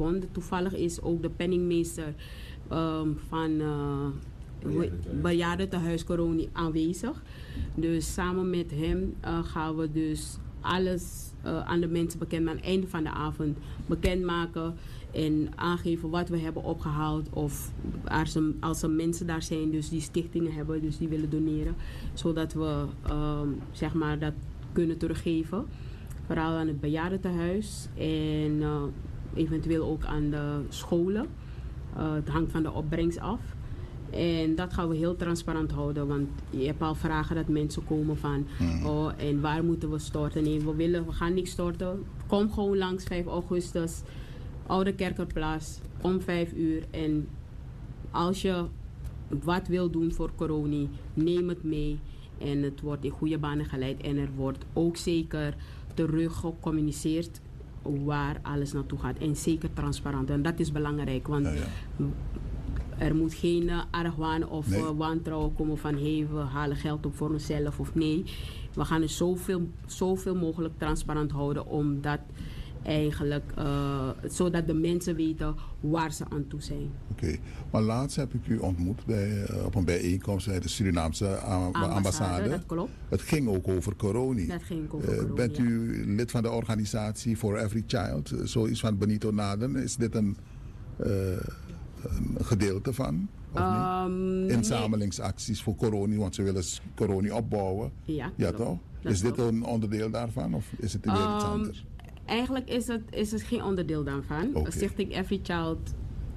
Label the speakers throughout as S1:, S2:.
S1: verbonden. Toevallig is ook de penningmeester van bejaardentehuis Coroni aanwezig. Dus samen met hem gaan we dus alles aan de mensen bekendmaken. Aan het einde van de avond bekendmaken en aangeven wat we hebben opgehaald. Of als er mensen daar zijn, dus die stichtingen hebben, dus die willen doneren. Zodat we zeg maar dat kunnen teruggeven. Vooral aan het bejaardentehuis en eventueel ook aan de scholen. Het hangt van de opbrengst af. En dat gaan we heel transparant houden, want je hebt al vragen dat mensen komen van en waar moeten we storten? Nee, we gaan niks storten. Kom gewoon langs 5 augustus, Oude Kerkerplaats, om 5 uur. En als je wat wil doen voor corona, neem het mee. En het wordt in goede banen geleid en er wordt ook zeker terug gecommuniceerd waar alles naartoe gaat. En zeker transparant. En dat is belangrijk, want er moet geen argwaan of wantrouwen komen van we halen geld op voor onszelf of nee. We gaan het zoveel mogelijk transparant houden, omdat eigenlijk zodat de mensen weten waar ze aan toe zijn.
S2: Oké. Maar laatst heb ik u ontmoet op een bijeenkomst bij de Surinaamse ambassade.
S1: Dat klopt.
S2: Het ging ook over corona.
S1: Dat ging over corona.
S2: Bent u lid van de organisatie For Every Child? Zoiets van Benito Naden. Is dit een gedeelte van? Inzamelingsacties voor corona, want ze willen corona opbouwen. Ja toch? Is dit een onderdeel daarvan of is het weer iets anders?
S1: Eigenlijk is het geen onderdeel daarvan. Stichting Every Child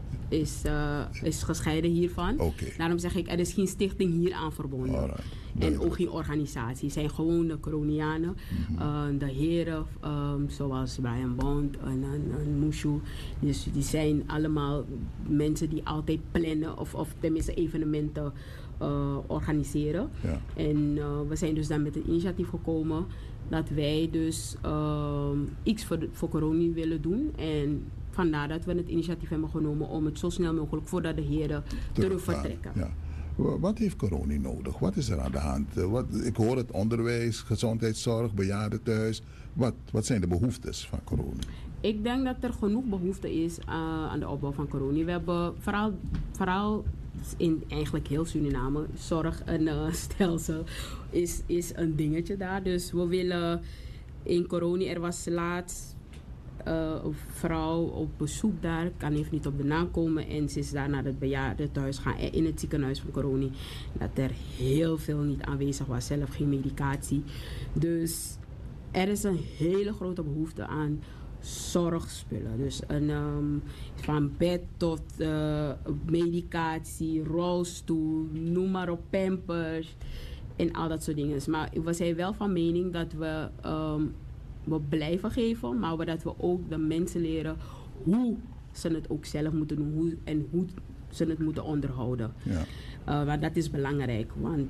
S1: is gescheiden hiervan. Daarom zeg ik, er is geen stichting hier aan verbonden. En ook geen organisatie. Het zijn gewoon de Coronianen. De heren, zoals Brian Bond en Mushu. Dus die zijn allemaal mensen die altijd plannen of tenminste evenementen organiseren. Ja. En we zijn dus dan met het initiatief gekomen dat wij dus iets voor corona willen doen. En vandaar dat we het initiatief hebben genomen om het zo snel mogelijk voordat de heren terug vertrekken.
S2: Ja. Wat heeft corona nodig? Wat is er aan de hand? Ik hoor het onderwijs, gezondheidszorg, bejaardentehuis. Wat zijn de behoeftes van corona?
S1: Ik denk dat er genoeg behoefte is aan de opbouw van corona. We hebben vooral in eigenlijk heel Suriname, zorg en stelsel is een dingetje daar. Dus we willen in corona, er was laatst een vrouw op bezoek daar, kan even niet op de naam komen en ze is daar naar het bejaardentehuis gaan in het ziekenhuis van corona. Dat er heel veel niet aanwezig was, zelf geen medicatie. Dus er is een hele grote behoefte aan zorgspullen. Dus van bed tot medicatie, rolstoel, noem maar op, pampers en al dat soort dingen. Maar we zijn wel van mening dat we blijven geven, maar dat we ook de mensen leren hoe ze het ook zelf moeten doen hoe ze het moeten onderhouden. Ja. Maar dat is belangrijk, want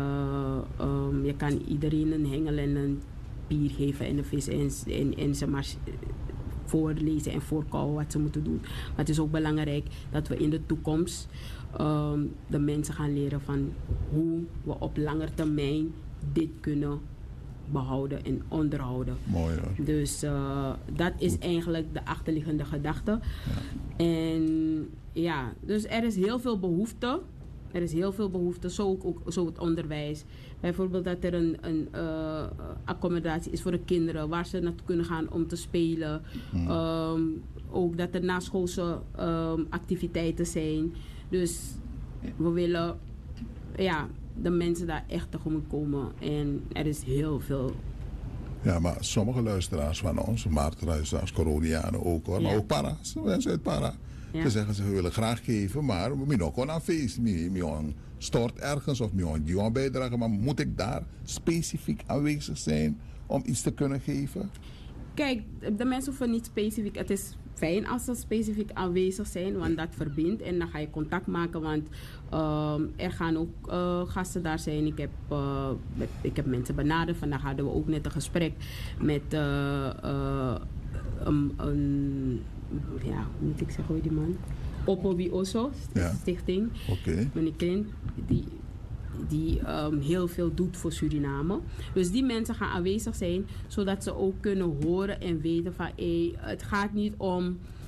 S1: je kan iedereen een hengel en een pier geven en een vis en ze maar voorlezen en voorkouwen wat ze moeten doen. Maar het is ook belangrijk dat we in de toekomst de mensen gaan leren van hoe we op lange termijn dit kunnen behouden en onderhouden.
S2: Mooi hoor.
S1: Dus dat is eigenlijk de achterliggende gedachte. Ja. En ja, dus er is heel veel behoefte. Er is heel veel behoefte, zo het onderwijs. Bijvoorbeeld dat er een accommodatie is voor de kinderen waar ze naartoe kunnen gaan om te spelen. Ook dat er naschoolse activiteiten zijn. Dus we willen de mensen daar echt tegemoet komen. En er is heel veel.
S2: Ja, maar sommige luisteraars van ons, luisteraars, Coronianen ook hoor, maar ook Para's, mensen uit Para. Ja. Ze zeggen ze willen graag geven, maar we moeten ook gewoon aan feest. We stort ergens of we bijdragen, maar moet ik daar specifiek aanwezig zijn om iets te kunnen geven?
S1: Kijk, de mensen hoeven niet specifiek. Het is fijn als ze specifiek aanwezig zijn, want dat verbindt en dan ga je contact maken, want er gaan ook gasten daar zijn. Ik heb mensen benaderd. Vandaag hadden we ook net een gesprek met hoe moet ik zeggen, hoe die man? Oppo Wioso, stichting. Meneer Clint, die heel veel doet voor Suriname. Dus die mensen gaan aanwezig zijn, zodat ze ook kunnen horen en weten van het gaat niet om